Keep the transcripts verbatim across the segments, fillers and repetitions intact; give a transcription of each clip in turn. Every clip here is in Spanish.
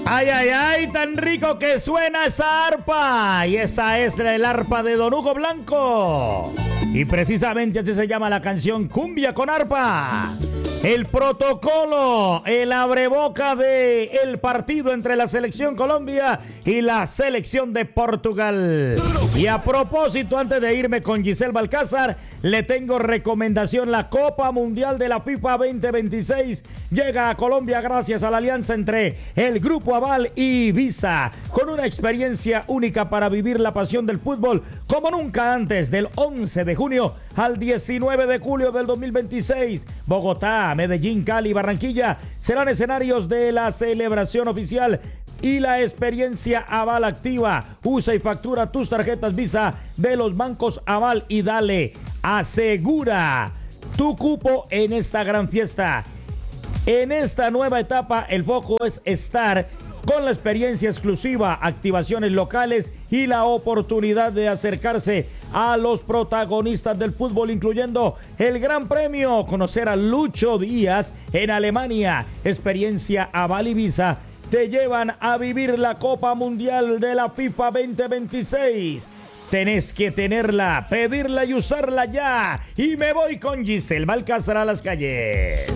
Ay, ay, ay, tan rico que suena esa arpa. Y esa es el arpa de Don Hugo Blanco. Y precisamente así se llama la canción Cumbia con Arpa. El protocolo, el abreboca de el partido entre la selección Colombia y la selección de Portugal. Y a propósito, antes de irme con Giselle Balcázar, le tengo recomendación. La Copa Mundial de la FIFA veinte veintiséis llega a Colombia gracias a la alianza entre el Grupo Aval y Visa, con una experiencia única para vivir la pasión del fútbol como nunca antes. Del once de junio al diecinueve de julio del dos mil veintiséis, Bogotá, Medellín, Cali y Barranquilla serán escenarios de la celebración oficial y la experiencia Aval activa. Usa y factura tus tarjetas Visa de los bancos Aval y dale, asegura tu cupo en esta gran fiesta. En esta nueva etapa, el foco es estar con la experiencia exclusiva, activaciones locales y la oportunidad de acercarse a los protagonistas del fútbol, incluyendo el Gran Premio, conocer a Lucho Díaz en Alemania. Experiencia Aval y Visa te llevan a vivir la Copa Mundial de la FIFA veinte veintiséis. Tenés que tenerla, pedirla y usarla ya. Y me voy con Giselle Balcázar a las calles.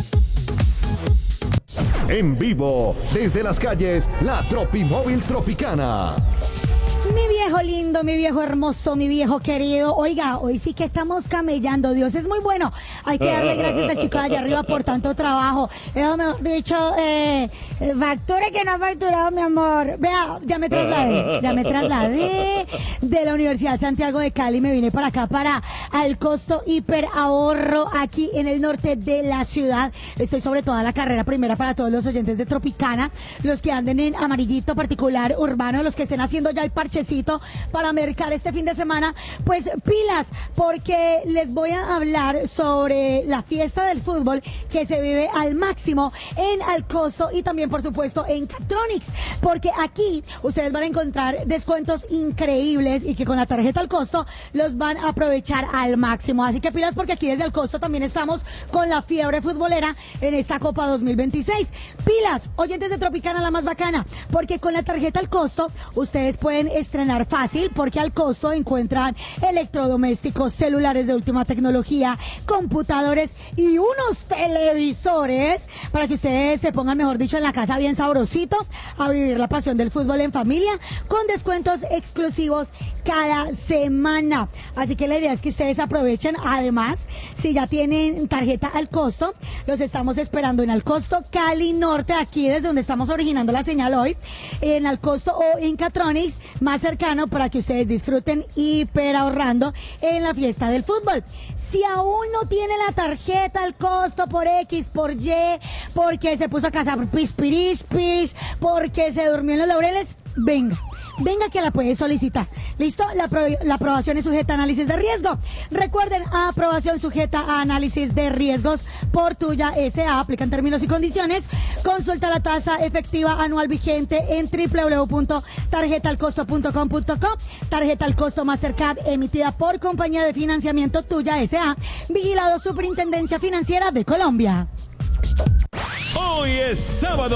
En vivo, desde las calles, la Tropimóvil Tropicana. Mi viejo lindo, mi viejo hermoso, mi viejo querido. Oiga, hoy sí que estamos camellando. Dios es muy bueno. Hay que darle gracias al chico de allá arriba por tanto trabajo. Eso mejor dicho, eh, facture que no ha facturado, mi amor. Vea, ya me trasladé, ya me trasladé de la Universidad Santiago de Cali. Me vine para acá, para Al Costo Hiper Ahorro, aquí en el norte de la ciudad. Estoy sobre toda la carrera primera para todos los oyentes de Tropicana, los que anden en amarillito particular urbano, los que estén haciendo ya el parche para mercar este fin de semana, pues pilas, porque les voy a hablar sobre la fiesta del fútbol que se vive al máximo en Al Costo y también por supuesto en Catronics, porque aquí ustedes van a encontrar descuentos increíbles y que con la tarjeta Al Costo los van a aprovechar al máximo. Así que pilas, porque aquí desde Al Costo también estamos con la fiebre futbolera en esta Copa dos mil veintiséis. Pilas, oyentes de Tropicana, la más bacana, porque con la tarjeta Al Costo ustedes pueden estrenar fácil, porque Al Costo encuentran electrodomésticos, celulares de última tecnología, computadores y unos televisores para que ustedes se pongan, mejor dicho, en la casa bien sabrosito a vivir la pasión del fútbol en familia con descuentos exclusivos cada semana. Así que la idea es que ustedes aprovechen. Además, si ya tienen tarjeta Al Costo, los estamos esperando en Al Costo Cali Norte, aquí desde donde estamos originando la señal hoy, en Al Costo o en Catronics, más cercano, para que ustedes disfruten hiper ahorrando en la fiesta del fútbol. Si aún no tiene la tarjeta Al Costo por X, por Y, porque se puso a cazar pispirispis, porque se durmió en los laureles, venga, venga que la puede solicitar. ¿Listo? La, apro- la aprobación es sujeta a análisis de riesgo. Recuerden, aprobación sujeta a análisis de riesgos por Tuya S A. Aplican términos y condiciones. Consulta la tasa efectiva anual vigente en doble u doble u doble u punto tarjeta al costo punto com punto co. Tarjeta Al Costo Mastercard emitida por Compañía de Financiamiento Tuya S A. Vigilado Superintendencia Financiera de Colombia. Hoy es sábado.